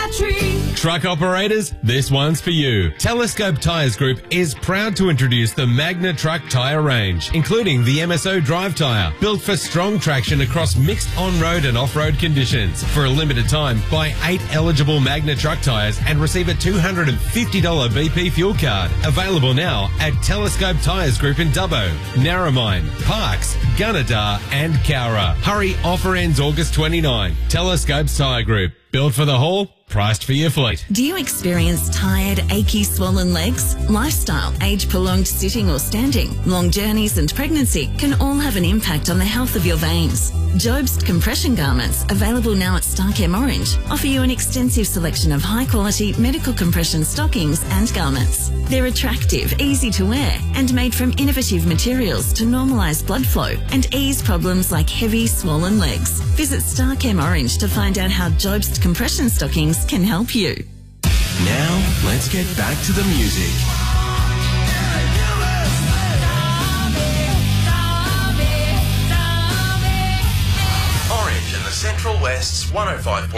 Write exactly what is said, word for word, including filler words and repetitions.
tree. Truck operators, this one's for you. Telescope Tyres Group is proud to introduce the Magna Truck tyre range, including the M S O Drive tyre, built for strong traction across mixed on-road and off-road conditions. For a limited time, buy eight eligible Magna Truck tyres and receive a two hundred fifty dollars B P fuel card. Available now at Telescope Tyres Group in Dubbo, Narromine, Parkes, Gunnedah and Cowra. Hurry, offer ends August twenty-ninth. Telescope Tyre Group. Built for the haul, priced for your fleet. Do you experience tired, achy, swollen legs? Lifestyle, age, prolonged sitting or standing, long journeys and pregnancy can all have an impact on the health of your veins. Jobst compression garments, available now at Starchem Orange, offer you an extensive selection of high-quality medical compression stockings and garments. They're attractive, easy to wear, and made from innovative materials to normalise blood flow and ease problems like heavy, swollen legs. Visit Starchem Orange to find out how Jobst compression stockings can help you. Now, let's get back to the music. Orange and the Central West's one oh five point